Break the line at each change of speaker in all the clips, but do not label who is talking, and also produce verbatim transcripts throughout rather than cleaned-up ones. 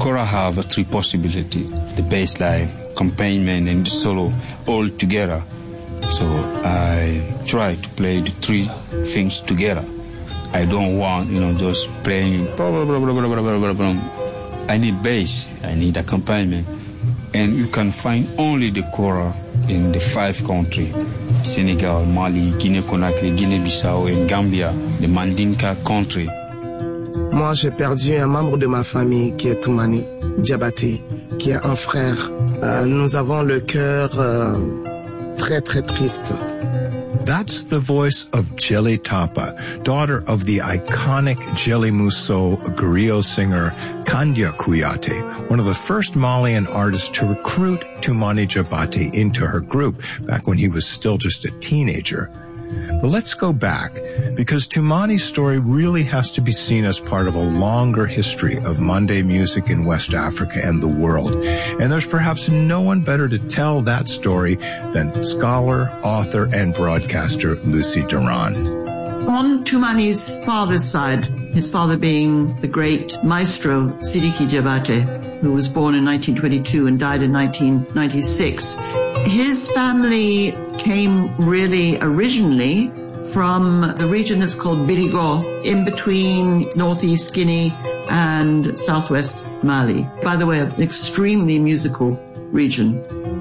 Kora have three possibilities: the bass line, accompaniment, and the solo all together. So I try to play the three things together. I don't want, you know, just playing blah, blah, blah, blah, blah, blah, blah, blah. I need bass, I need accompaniment. And you can find only the Kora in the five countries: Senegal, Mali, Guinée-Conakry, Guinée-Bissau, and Gambia, the Mandinka country.
Moi, j'ai perdu un membre de ma famille qui est Toumani Diabaté, qui est un frère. Euh, nous avons le cœur euh, très, très triste.
That's the voice of Djely Tapa, daughter of the iconic Djely Mousso griot singer Kandia Kouyaté, one of the first Malian artists to recruit Toumani Diabaté into her group back when he was still just a teenager. But let's go back, because Toumani's story really has to be seen as part of a longer history of Mande music in West Africa and the world. And there's perhaps no one better to tell that story than scholar, author, and broadcaster Lucy Duran.
On Toumani's father's side, his father being the great maestro Sidiki Diabaté, who was born in nineteen twenty-two and died in nineteen ninety-six, his family came really originally from the region that's called Birigo, in between northeast Guinea and southwest Mali. By the way, an extremely musical region.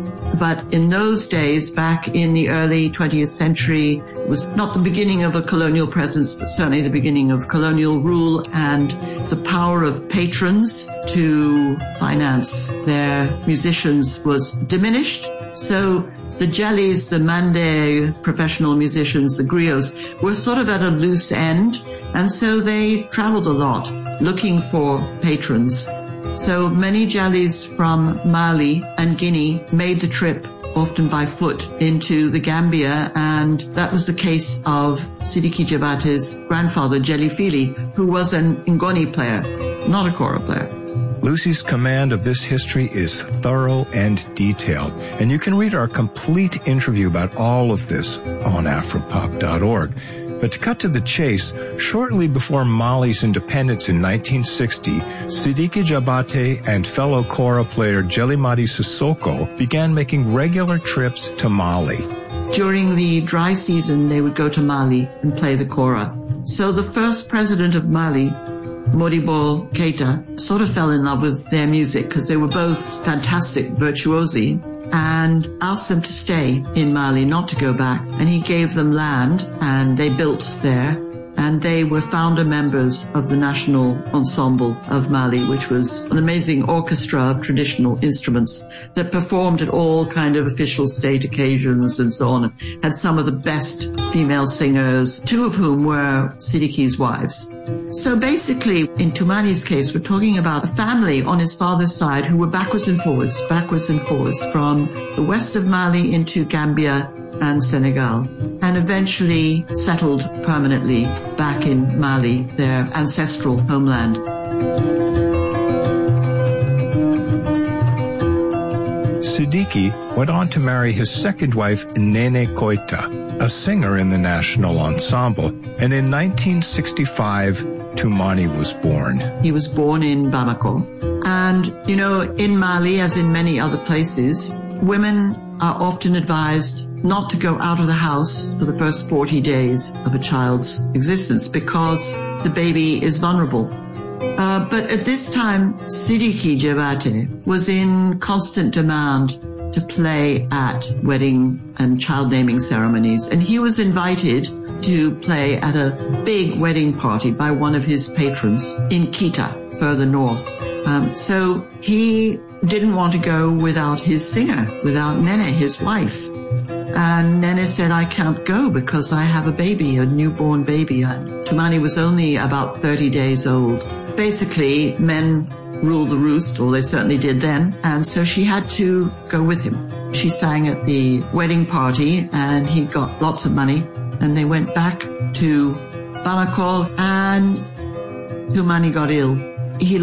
But in those days, back in the early twentieth century, it was not the beginning of a colonial presence, but certainly the beginning of colonial rule, and the power of patrons to finance their musicians was diminished. So the Djelys, the Mande professional musicians, the griots, were sort of at a loose end, and so they traveled a lot looking for patrons. So many Djelys from Mali and Guinea made the trip, often by foot, into the Gambia, and that was the case of Sidiki Diabaté's grandfather, Djely Fili, who was an Ngoni player, not a Kora player.
Lucy's command of this history is thorough and detailed, and you can read our complete interview about all of this on afropop dot org. But to cut to the chase, shortly before Mali's independence in nineteen sixty, Sidiki Diabaté and fellow Kora player Djely Madi Sissoko began making regular trips to Mali.
During the dry season, they would go to Mali and play the Kora. So the first president of Mali, Modibo Keita, sort of fell in love with their music because they were both fantastic virtuosi, and asked them to stay in Mali, not to go back. And he gave them land, and they built there. And they were founder members of the National Ensemble of Mali, which was an amazing orchestra of traditional instruments that performed at all kind of official state occasions and so on. Had some of the best female singers, two of whom were Sidiki's wives. So basically, in Toumani's case, we're talking about a family on his father's side who were backwards and forwards, backwards and forwards from the west of Mali into Gambia and Senegal, and eventually settled permanently back in Mali, their ancestral homeland.
Sidiki went on to marry his second wife, Nene Koita, a singer in the National Ensemble, and in nineteen sixty-five, Toumani was born.
He was born in Bamako. And, you know, in Mali, as in many other places, women are often advised not to go out of the house for the first forty days of a child's existence because the baby is vulnerable. Uh, but at this time, Sidiki Diabaté was in constant demand to play at wedding and child naming ceremonies. And he was invited to play at a big wedding party by one of his patrons in Kita, further north. Um, so he didn't want to go without his singer, without Nene, his wife. And Nene said, I can't go because I have a baby, a newborn baby. And Toumani was only about thirty days old. Basically, men rule the roost, or they certainly did then, and so she had to go with him. She sang at the wedding party, and he got lots of money, and they went back to Bamako, and Toumani got ill. He